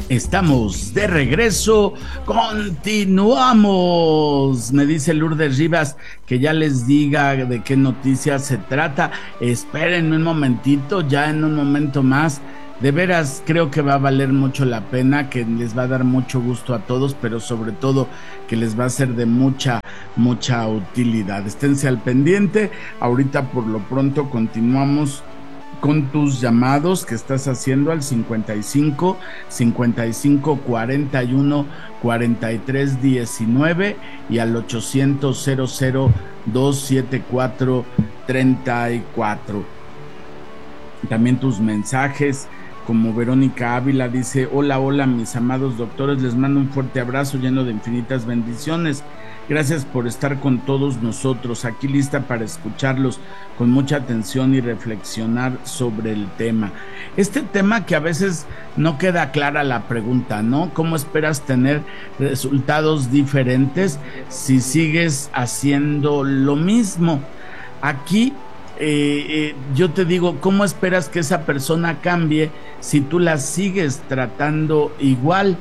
Estamos de regreso, continuamos. Me dice Lourdes Rivas que ya les diga de qué noticias se trata. Esperen un momentito, ya en un momento más. De veras creo que va a valer mucho la pena, que les va a dar mucho gusto a todos, pero sobre todo que les va a ser de mucha utilidad. Esténse al pendiente. Ahorita por lo pronto continuamos con tus llamados que estás haciendo al 55 41 43 19 y al 800 00 274 34. También tus mensajes, como Verónica Ávila dice: hola mis amados doctores, les mando un fuerte abrazo lleno de infinitas bendiciones. Gracias por estar con todos nosotros, aquí lista para escucharlos con mucha atención y reflexionar sobre el tema. Este tema que a veces no queda clara la pregunta, ¿no? ¿Cómo esperas tener resultados diferentes si sigues haciendo lo mismo? Aquí yo te digo, ¿cómo esperas que esa persona cambie si tú la sigues tratando igual?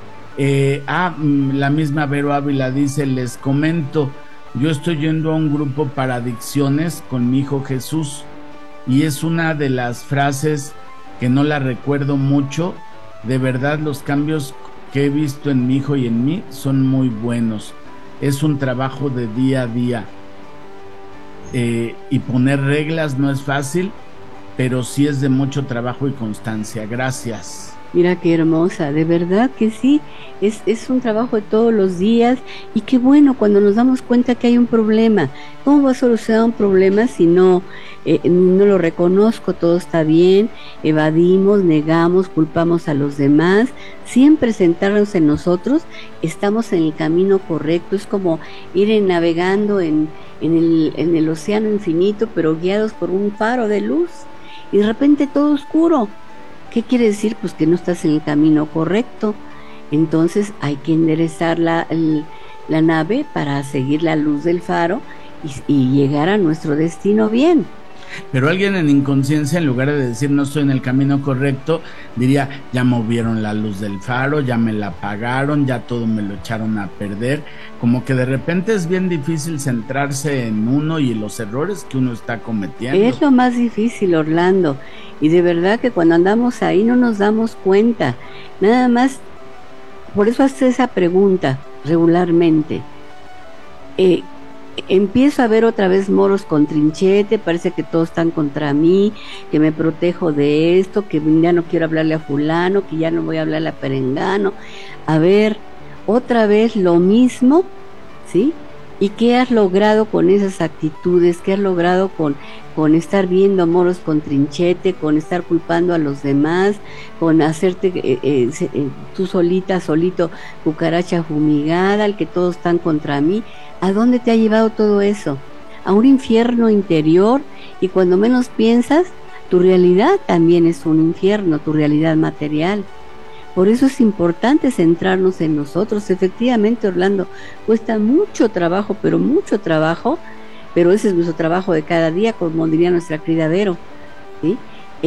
La misma Vero Ávila dice: les comento, yo estoy yendo a un grupo para adicciones con mi hijo Jesús y es una de las frases que no la recuerdo mucho. De verdad, los cambios que he visto en mi hijo y en mí son muy buenos. Es un trabajo de día a día. Y poner reglas no es fácil, pero sí es de mucho trabajo y constancia. Gracias. Mira qué hermosa, de verdad que sí, es un trabajo de todos los días y qué bueno cuando nos damos cuenta que hay un problema. ¿Cómo va a solucionar un problema si no lo reconozco? Todo está bien, evadimos, negamos, culpamos a los demás. Siempre centrarnos en nosotros, estamos en el camino correcto. Es como ir navegando en el océano infinito, pero guiados por un faro de luz y de repente todo oscuro. ¿Qué quiere decir? Pues que no estás en el camino correcto. Entonces hay que enderezar la nave para seguir la luz del faro y llegar a nuestro destino bien. Pero alguien en inconsciencia, en lugar de decir no estoy en el camino correcto, diría: ya movieron la luz del faro, ya me la apagaron, ya todo me lo echaron a perder. Como que de repente es bien difícil centrarse en uno y en los errores que uno está cometiendo. Es lo más difícil, Orlando, y de verdad que cuando andamos ahí no nos damos cuenta. Nada más, por eso haces esa pregunta regularmente. Empiezo a ver otra vez moros con trinchete, parece que todos están contra mí, que me protejo de esto, que ya no quiero hablarle a fulano, que ya no voy a hablarle a perengano. A ver, otra vez lo mismo, ¿sí? ¿Y qué has logrado con esas actitudes? ¿Qué has logrado con estar viendo moros con trinchete, con estar culpando a los demás, con hacerte tú solito, cucaracha fumigada, el que todos están contra mí? ¿A dónde te ha llevado todo eso? A un infierno interior, y cuando menos piensas, tu realidad también es un infierno, tu realidad material. Por eso es importante centrarnos en nosotros. Efectivamente, Orlando, cuesta mucho trabajo, pero ese es nuestro trabajo de cada día, como diría nuestra querida Vero, ¿sí?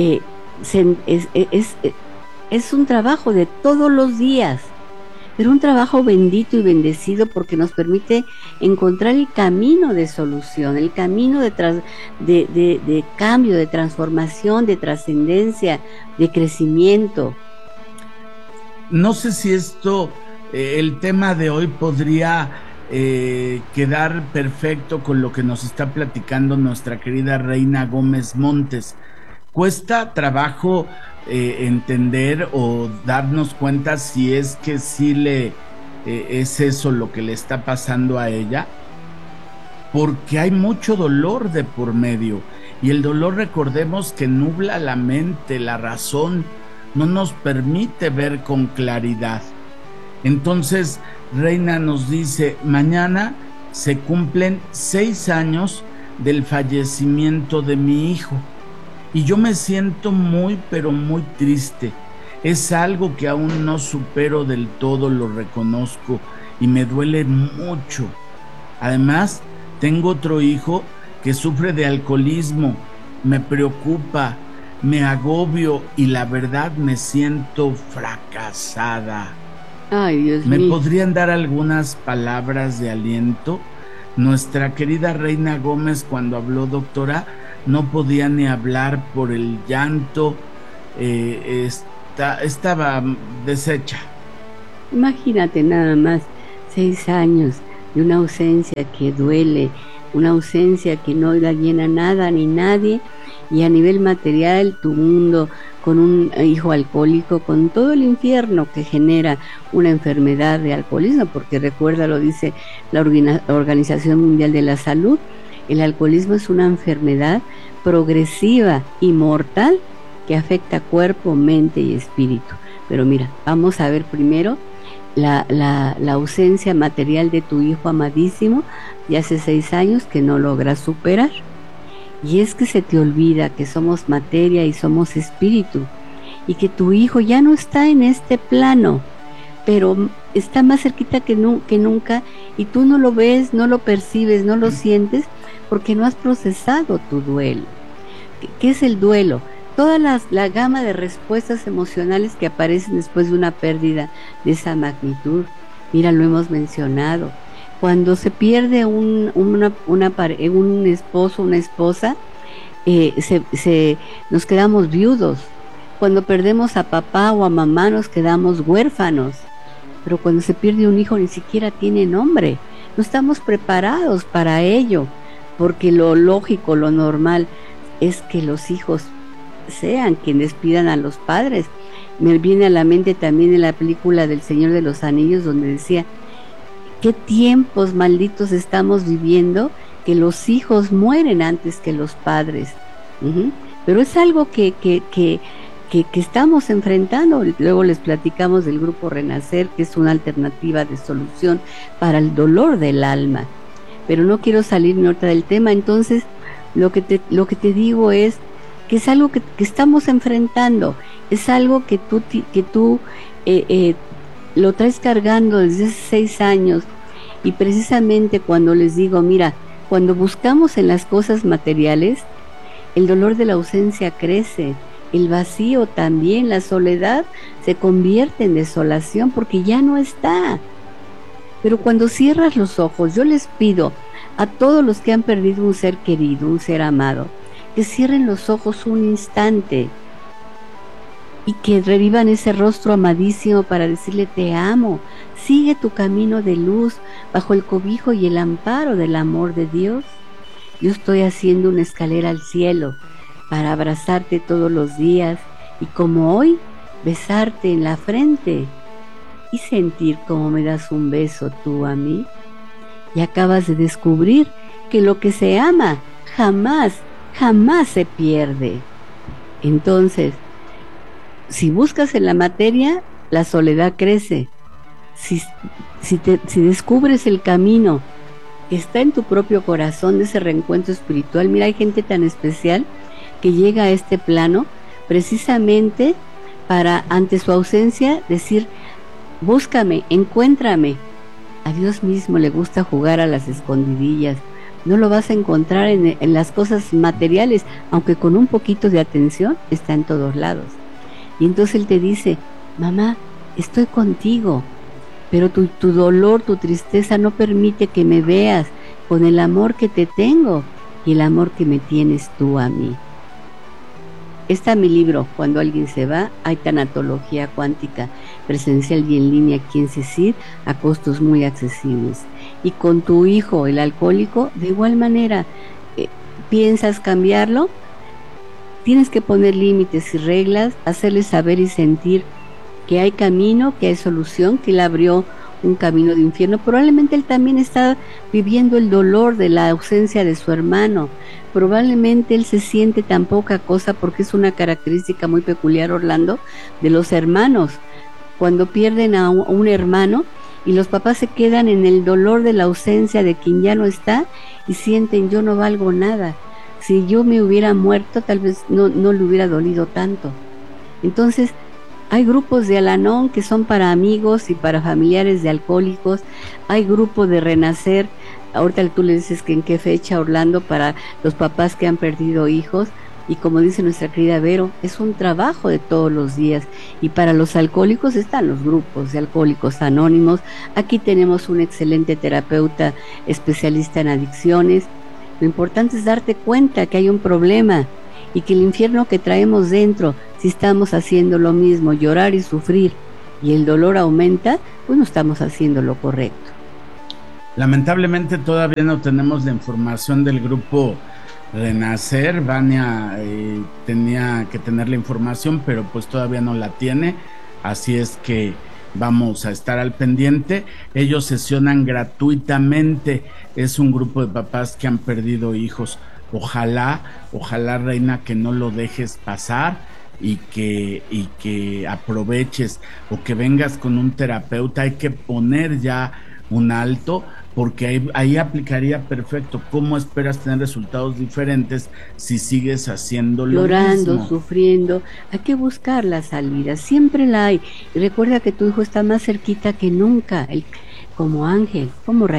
Es un trabajo de todos los días, pero un trabajo bendito y bendecido porque nos permite encontrar el camino de solución, el camino de cambio, de transformación, de trascendencia, de crecimiento. No sé si el tema de hoy podría quedar perfecto con lo que nos está platicando nuestra querida Reina Gómez Montes. Cuesta trabajo entender o darnos cuenta si es que sí es eso lo que le está pasando a ella, porque hay mucho dolor de por medio, y el dolor, recordemos que nubla la mente, la razón, no nos permite ver con claridad. Entonces Reina nos dice: mañana se cumplen 6 años del fallecimiento de mi hijo y yo me siento muy, pero muy triste. Es algo que aún no supero del todo, lo reconozco, y me duele mucho. Además, tengo otro hijo que sufre de alcoholismo. Me preocupa. me agobio y la verdad me siento fracasada. Ay, Dios ¿Me mío. podrían dar algunas palabras de aliento? Nuestra querida Reina Gómez, cuando habló, doctora, no podía ni hablar por el llanto, estaba deshecha. Imagínate nada más, 6 años de una ausencia que duele, una ausencia que no da bien a nada ni nadie, y a nivel material tu mundo con un hijo alcohólico, con todo el infierno que genera una enfermedad de alcoholismo, porque recuerda, lo dice la Organización Mundial de la Salud, el alcoholismo es una enfermedad progresiva y mortal que afecta cuerpo, mente y espíritu. Pero mira, vamos a ver primero la ausencia material de tu hijo amadísimo de hace 6 años que no logras superar. Y es que se te olvida que somos materia y somos espíritu, y que tu hijo ya no está en este plano, pero está más cerquita que nunca, y tú no lo ves, no lo percibes, no lo sientes, porque no has procesado tu duelo. ¿Qué es el duelo? Toda la gama de respuestas emocionales que aparecen después de una pérdida de esa magnitud. Mira, lo hemos mencionado. Cuando se pierde un esposo, una esposa, nos quedamos viudos. Cuando perdemos a papá o a mamá, nos quedamos huérfanos. Pero cuando se pierde un hijo, ni siquiera tiene nombre. No estamos preparados para ello, porque lo lógico, lo normal, es que los hijos sean quienes pidan a los padres. Me viene a la mente también en la película del Señor de los Anillos, donde decía: ¿qué tiempos malditos estamos viviendo que los hijos mueren antes que los padres? Pero es algo que estamos enfrentando. Luego les platicamos del grupo Renacer, que es una alternativa de solución para el dolor del alma. Pero no quiero salirme ahorita del tema. Entonces, lo que te digo es que es algo que estamos enfrentando, es algo que tú lo traes cargando desde hace 6 años, y precisamente cuando les digo, mira, cuando buscamos en las cosas materiales, el dolor de la ausencia crece, el vacío también, la soledad se convierte en desolación porque ya no está. Pero cuando cierras los ojos, yo les pido a todos los que han perdido un ser querido, un ser amado, que cierren los ojos un instante y que revivan ese rostro amadísimo para decirle: te amo, sigue tu camino de luz bajo el cobijo y el amparo del amor de Dios. Yo estoy haciendo una escalera al cielo para abrazarte todos los días, y como hoy, besarte en la frente y sentir como me das un beso tú a mí. Y acabas de descubrir que lo que se ama jamás se pierde. Entonces, si buscas en la materia, la soledad crece. Si descubres el camino que está en tu propio corazón de ese reencuentro espiritual, mira, hay gente tan especial que llega a este plano precisamente para, ante su ausencia, decir: búscame, encuéntrame. A Dios mismo le gusta jugar a las escondidillas. No lo vas a encontrar en las cosas materiales, aunque con un poquito de atención está en todos lados. Y entonces Él te dice: mamá, estoy contigo, pero tu dolor, tu tristeza no permite que me veas con el amor que te tengo y el amor que me tienes tú a mí. Está mi libro, Cuando alguien se va. Hay tanatología cuántica presencial y en línea aquí en CECID a costos muy accesibles. Y con tu hijo, el alcohólico, de igual manera, ¿piensas cambiarlo? Tienes que poner límites y reglas, hacerle saber y sentir que hay camino, que hay solución, que Él abrió un camino de infierno. Probablemente él también está viviendo el dolor de la ausencia de su hermano. Probablemente él se siente tan poca cosa, porque es una característica muy peculiar, Orlando, de los hermanos. Cuando pierden a un hermano y los papás se quedan en el dolor de la ausencia de quien ya no está y sienten: yo no valgo nada. Si yo me hubiera muerto, tal vez no le hubiera dolido tanto. Entonces, hay grupos de Al-Anon que son para amigos y para familiares de alcohólicos. Hay grupos de Renacer. Ahorita tú le dices que en qué fecha, Orlando, para los papás que han perdido hijos. Y como dice nuestra querida Vero, es un trabajo de todos los días. Y para los alcohólicos están los grupos de alcohólicos anónimos. Aquí tenemos un excelente terapeuta especialista en adicciones. Lo importante es darte cuenta que hay un problema y que el infierno que traemos dentro, si estamos haciendo lo mismo, llorar y sufrir, y el dolor aumenta, pues no estamos haciendo lo correcto. Lamentablemente todavía no tenemos la información del grupo Renacer. Vania tenía que tener la información, pero pues todavía no la tiene, así es que vamos a estar al pendiente. Ellos sesionan gratuitamente, es un grupo de papás que han perdido hijos. Ojalá, Reina, que no lo dejes pasar y que aproveches o que vengas con un terapeuta. Hay que poner ya un alto, porque ahí aplicaría perfecto. ¿Cómo esperas tener resultados diferentes si sigues haciendo lo Llorando, mismo? sufriendo, hay que buscar la salida, siempre la hay. Y recuerda que tu hijo está más cerquita que nunca, como ángel, como